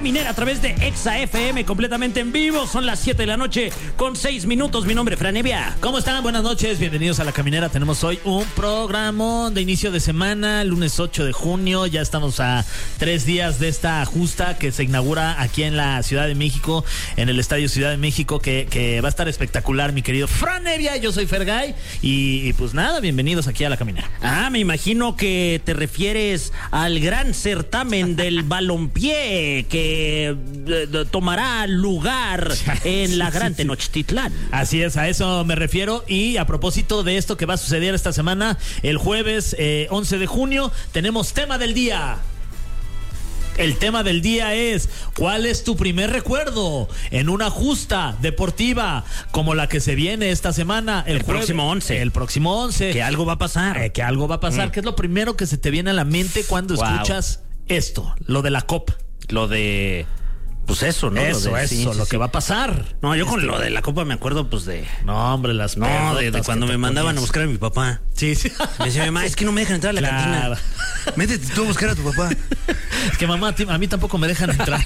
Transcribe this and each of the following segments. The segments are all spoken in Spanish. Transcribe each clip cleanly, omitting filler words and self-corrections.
Minera a través de Exa FM, completamente en vivo. Son las 7 de la noche con 6 minutos. Mi nombre es Fran Evia. ¿Cómo están? Buenas noches, bienvenidos a La Caminera. Tenemos hoy un programón de inicio de semana, lunes 8 de junio. Ya estamos a 3 días de esta justa que se inaugura aquí en la Ciudad de México, en el Estadio Ciudad de México, que va a estar espectacular, mi querido Fran Evia. Yo soy Fergay y pues nada, bienvenidos aquí a La Caminera. Me imagino que te refieres al gran certamen del balompié que tomará lugar en la Gran Tenochtitlán. Así es, a eso me refiero. Y a propósito de esto que va a suceder esta semana, el jueves 11 de junio, tenemos tema del día. El tema del día es: ¿cuál es tu primer recuerdo en una justa deportiva como la que se viene esta semana? El próximo 11. El próximo 11. Que algo va a pasar. Que algo va a pasar. ¿Qué es lo primero que se te viene a la mente cuando escuchas esto? Lo de la Copa. Lo de... Pues eso, ¿no? Lo que va a pasar. No, yo con lo de la Copa me acuerdo, pues de... No, hombre, las de cuando me mandaban a buscar a mi papá. Sí. Me decía, mamá, es que no me dejan entrar a la cantina. Métete tú a buscar a tu papá. Es que mamá, a mí tampoco me dejan entrar.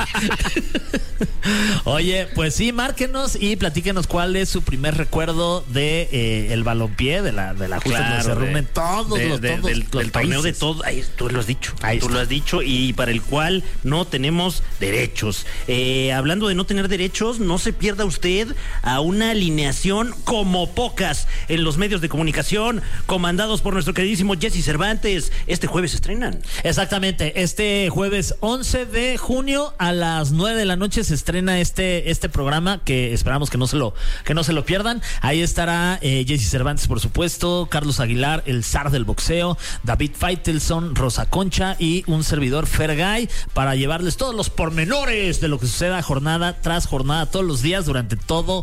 Oye, pues sí, márquenos y platíquenos cuál es su primer recuerdo de el balompié, de la justa, donde se reúnen todos los torneo de todo. Tú lo has dicho. Tú lo has dicho, y para el cual no tenemos derechos. Hablando de no tener derechos, no se pierda usted a una alineación como pocas en los medios de comunicación, comandados por nuestro queridísimo Jesse Cervantes. Este jueves se estrenan. Exactamente, este jueves 11 de junio a las 9 de la noche se estrena este programa, que esperamos que no se lo pierdan. Ahí estará Jesse Cervantes, por supuesto, Carlos Aguilar, el zar del boxeo, David Faitelson, Rosa Concha y un servidor, Fergay, para llevarles todos los pormenores de lo que suceda jornada tras jornada, todos los días, durante todo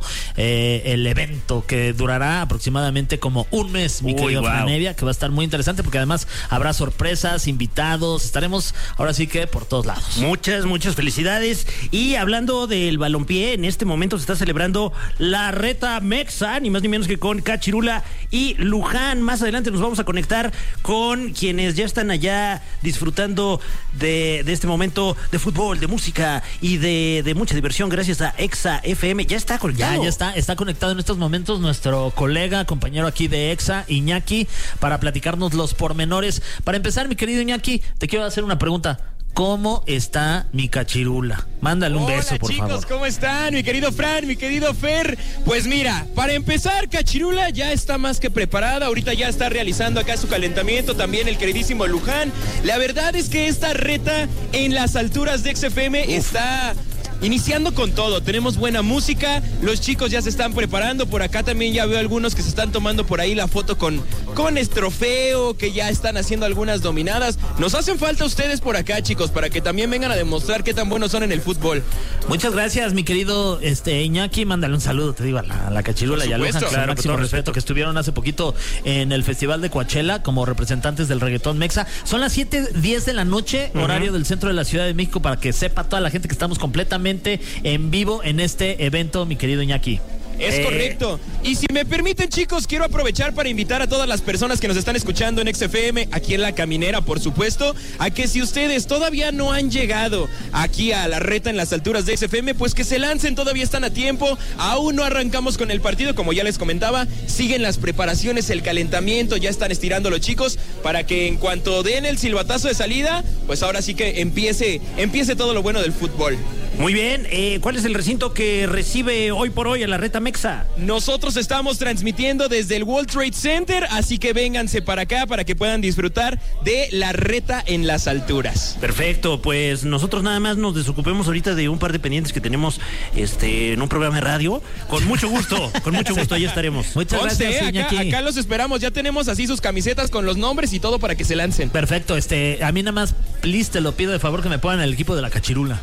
el evento, que durará aproximadamente como un mes, mi querido Fran Evia, que va a estar muy interesante porque además habrá sorpresas, invitados, estaremos ahora sí que por todos lados. Muchas felicidades. Y hablando del balompié, en este momento se está celebrando la Reta Mexa, ni más ni menos que con Cachirula y Luján. Más adelante nos vamos a conectar con quienes ya están allá disfrutando de este momento de fútbol, de música y de mucha diversión gracias a Exa FM. Ya está conectado. Ya está conectado en estos momentos nuestro colega, compañero aquí de Exa, Iñaki, para platicarnos los pormenores. Para empezar, mi querido Iñaki, te quiero hacer una pregunta. ¿Cómo está mi Cachirula? Mándale un beso, por favor. Hola, chicos, ¿cómo están? Mi querido Fran, mi querido Fer. Pues mira, para empezar, Cachirula ya está más que preparada. Ahorita ya está realizando acá su calentamiento. También el queridísimo Luján. La verdad es que esta reta en las alturas de XFM está iniciando con todo. Tenemos buena música, los chicos ya se están preparando. Por acá también ya veo algunos que se están tomando por ahí la foto con el trofeo, que ya están haciendo algunas dominadas. Nos hacen falta ustedes por acá, chicos, para que también vengan a demostrar qué tan buenos son en el fútbol. Muchas gracias, mi querido Iñaki. Mándale un saludo, te digo, a la Cachirula y a Luján, claro, máximo respeto, que estuvieron hace poquito en el Festival de Coachella como representantes del reggaetón mexa. Son las 7:10 de la noche, horario del centro de la Ciudad de México, para que sepa toda la gente que estamos completamente en vivo en este evento, mi querido Iñaki. Es correcto. Y si me permiten, chicos, quiero aprovechar para invitar a todas las personas que nos están escuchando en XFM, aquí en La Caminera, por supuesto, a que si ustedes todavía no han llegado aquí a la reta en las alturas de XFM, pues que se lancen, todavía están a tiempo. Aún no arrancamos con el partido, como ya les comentaba, siguen las preparaciones, el calentamiento, ya están estirando los chicos para que en cuanto den el silbatazo de salida, pues ahora sí que empiece todo lo bueno del fútbol. Muy bien, ¿cuál es el recinto que recibe hoy por hoy a la Reta Mexa? Nosotros estamos transmitiendo desde el World Trade Center, así que vénganse para acá para que puedan disfrutar de la reta en las alturas. Perfecto, pues nosotros nada más nos desocupemos ahorita de un par de pendientes que tenemos en un programa de radio. Con mucho gusto, ahí estaremos. Muchas gracias, Iñaki. Acá los esperamos, ya tenemos así sus camisetas con los nombres y todo para que se lancen. Perfecto, a mí nada más, please, te lo pido de favor que me pongan el equipo de la Cachirula.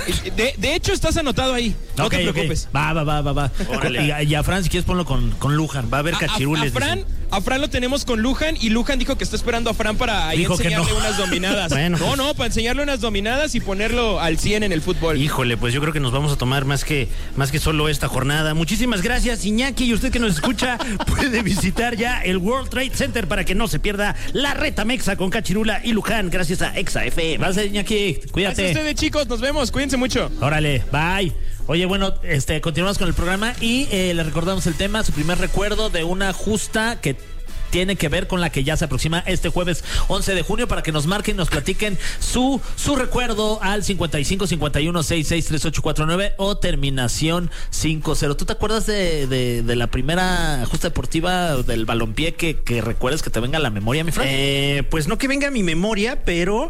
De hecho, estás anotado ahí. No te preocupes. Va. Y a Fran, si quieres, ponlo con Luján. Va a haber cachirules. a Fran lo tenemos con Luján y Luján dijo que está esperando a Fran para ahí enseñarle unas dominadas. Bueno. No, para enseñarle unas dominadas y ponerlo al 100 en el fútbol. Híjole, pues yo creo que nos vamos a tomar más que solo esta jornada. Muchísimas gracias, Iñaki, y usted que nos escucha puede visitar ya el World Trade Center para que no se pierda la Reta Mexa con Cachirula y Luján, gracias a Exa FM. Gracias, Iñaki, cuídate. Gracias a ustedes, chicos, nos vemos, cuídense mucho. Órale, bye. Oye, bueno, continuamos con el programa y le recordamos el tema, su primer recuerdo de una justa que tiene que ver con la que ya se aproxima este jueves 11 de junio para que nos marquen, nos platiquen su recuerdo al 55 51 66 3849 o terminación 50. ¿Tú te acuerdas de la primera justa deportiva del balompié que recuerdes que te venga a la memoria, mi Fran? Pues no que venga a mi memoria, pero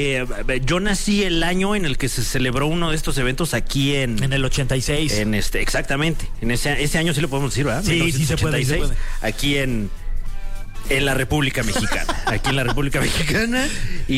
yo nací el año en el que se celebró uno de estos eventos aquí en el 86. Exactamente. En ese año sí lo podemos decir, ¿verdad? Sí, sí se puede. Aquí en la República Mexicana. Aquí en la República Mexicana.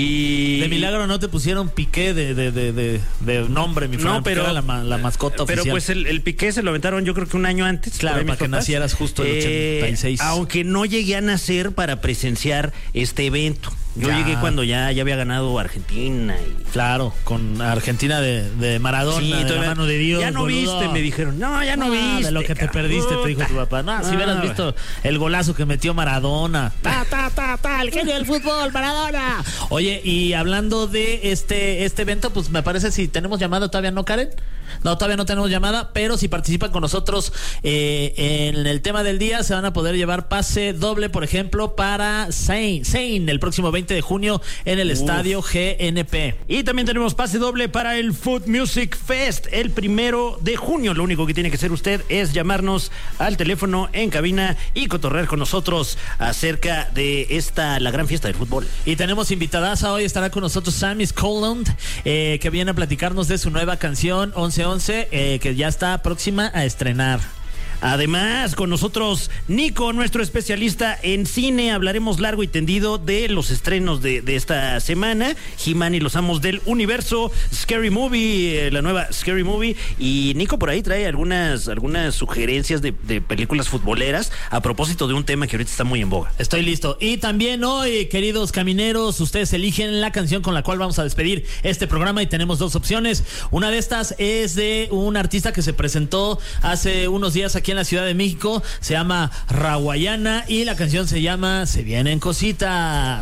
Y de milagro no te pusieron Piqué de nombre, mi Fran. No, pero era la mascota pero oficial. Pues el Piqué se lo aventaron yo creo que un año antes. Claro, para que nacieras justo el 86. Aunque no llegué a nacer para presenciar este evento. Yo llegué cuando ya había ganado Argentina. Claro, con Argentina de Maradona, sí, de la mano de Dios. Ya no boludo. viste, me dijeron. No, ya no viste. De lo que te perdiste, te dijo tu papá. No, si hubieras visto el golazo que metió Maradona. El genio del fútbol, Maradona. Oye, y hablando de este evento, pues me parece si tenemos llamada, todavía no, Karen. No, todavía no tenemos llamada, pero si participan con nosotros en el tema del día, se van a poder llevar pase doble, por ejemplo, para Zayn el próximo 20 de junio en el estadio GNP. Y también tenemos pase doble para el Food Music Fest el 1 de junio. Lo único que tiene que hacer usted es llamarnos al teléfono en cabina y cotorrear con nosotros acerca de la gran fiesta del fútbol. Y tenemos invitadaza, hoy estará con nosotros Sammy Scotland, que viene a platicarnos de su nueva canción 1111, que ya está próxima a estrenar. Además, con nosotros Nico, nuestro especialista en cine. Hablaremos largo y tendido de los estrenos de esta semana. He-Man y los Amos del Universo, Scary Movie, la nueva Scary Movie. Y Nico por ahí trae algunas sugerencias de películas futboleras a propósito de un tema que ahorita está muy en boga. Estoy listo. Y también hoy, queridos camineros, ustedes eligen la canción con la cual vamos a despedir este programa y tenemos dos opciones. Una de estas es de un artista que se presentó hace unos días aquí en la Ciudad de México, se llama Rawayana y la canción se llama Se Vienen Cositas.